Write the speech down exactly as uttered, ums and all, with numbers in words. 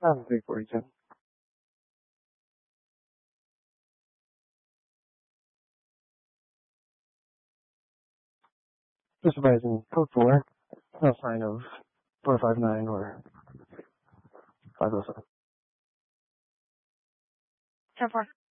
I'm three forty-two. Just advising code four. No sign of four five nine or five oh seven. ten four.